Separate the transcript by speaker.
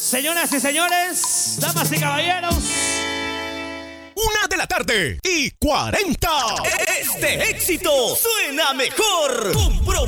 Speaker 1: Señoras y señores, damas y caballeros.
Speaker 2: 1:40 PM. Este éxito suena mejor.